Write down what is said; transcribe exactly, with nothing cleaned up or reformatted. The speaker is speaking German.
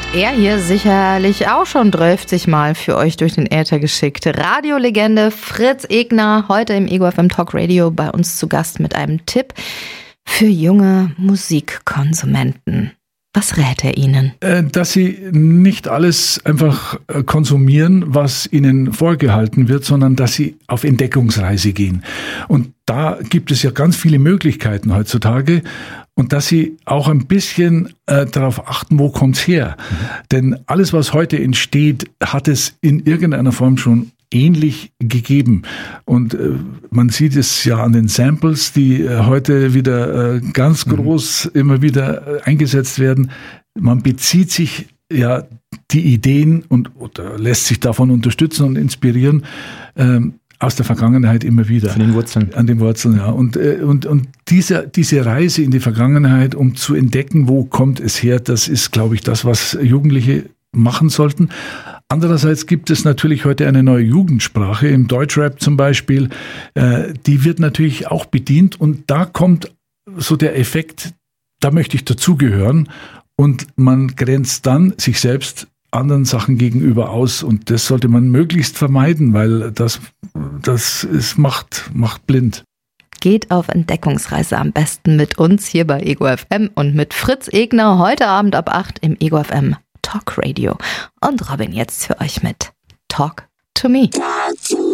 Er hier sicherlich auch schon dreißig Mal für euch durch den Äther geschickt. Radiolegende Fritz Egner, heute im Ego F M Talk Radio bei uns zu Gast mit einem Tipp für junge Musikkonsumenten. Was rät er Ihnen? Dass Sie nicht alles einfach konsumieren, was Ihnen vorgehalten wird, sondern dass Sie auf Entdeckungsreise gehen. Und da gibt es ja ganz viele Möglichkeiten heutzutage. Und dass Sie auch ein bisschen äh, darauf achten, wo kommt's her? Mhm. Denn alles, was heute entsteht, hat es in irgendeiner Form schon ähnlich gegeben. Und äh, man sieht es ja an den Samples, die äh, heute wieder äh, ganz groß mhm. immer wieder äh, eingesetzt werden. Man bezieht sich ja die Ideen und oder lässt sich davon unterstützen und inspirieren, ähm, aus der Vergangenheit immer wieder. An den Wurzeln. An den Wurzeln, ja. Und, und, und diese, diese Reise in die Vergangenheit, um zu entdecken, wo kommt es her, das ist, glaube ich, das, was Jugendliche machen sollten. Andererseits gibt es natürlich heute eine neue Jugendsprache, im Deutschrap zum Beispiel. Äh, die wird natürlich auch bedient und da kommt so der Effekt, da möchte ich dazugehören und man grenzt dann sich selbst anderen Sachen gegenüber aus und das sollte man möglichst vermeiden, weil das, das ist, macht, macht blind. Geht auf Entdeckungsreise am besten mit uns hier bei Ego F M und mit Fritz Egner heute Abend ab acht im Ego F M Talk Radio. Und Robin jetzt für euch mit Talk to Me.